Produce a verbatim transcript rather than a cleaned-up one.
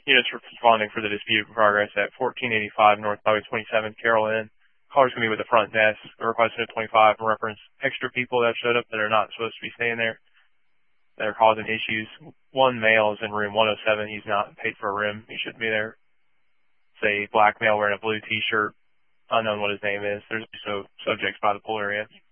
Units responding for the dispute in progress at fourteen eighty-five North Highway twenty-seven, Carroll Inn. Caller's going to be with the front desk. They're requesting a twenty-five in reference extra people that showed up that are not supposed to be staying there, that are causing issues. One male is in room one oh seven. He's not paid for a room. He shouldn't be there. It's a black male wearing a blue T-shirt. Unknown what his name is. There's also subjects by the pool area.